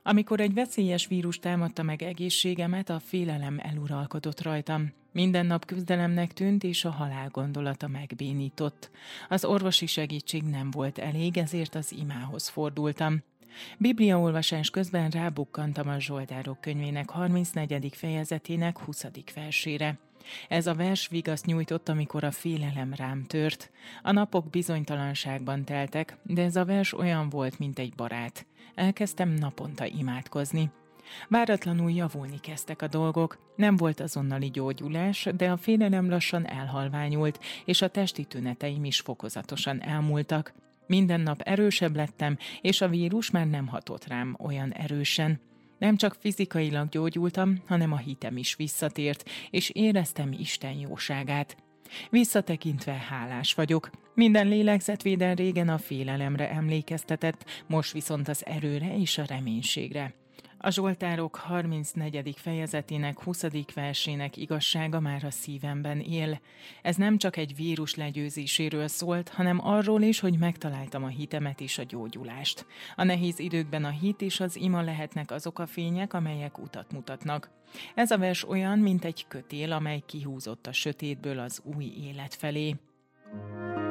Amikor egy veszélyes vírus támadta meg egészségemet, a félelem eluralkodott rajtam. Minden nap küzdelemnek tűnt, és a halál gondolata megbénított. Az orvosi segítség nem volt elég, ezért az imához fordultam. Bibliaolvasás közben rábukkantam a Zsoltárok könyvének 34. fejezetének 20. versére. Ez a vers vigaszt nyújtott, amikor a félelem rám tört. A napok bizonytalanságban teltek, de ez a vers olyan volt, mint egy barát. Elkezdtem naponta imádkozni. Váratlanul javulni kezdtek a dolgok. Nem volt azonnali gyógyulás, de a félelem lassan elhalványult, és a testi tüneteim is fokozatosan elmúltak. Minden nap erősebb lettem, és a vírus már nem hatott rám olyan erősen. Nem csak fizikailag gyógyultam, hanem a hitem is visszatért, és éreztem Isten jóságát. Visszatekintve hálás vagyok. Minden lélegzetvétel régen a félelemre emlékeztetett, most viszont az erőre és a reménységre. A Zsoltárok 34. fejezetének 20. versének igazsága már a szívemben él. Ez nem csak egy vírus legyőzéséről szólt, hanem arról is, hogy megtaláltam a hitemet és a gyógyulást. A nehéz időkben a hit és az ima lehetnek azok a fények, amelyek utat mutatnak. Ez a vers olyan, mint egy kötél, amely kihúzott a sötétből az új élet felé.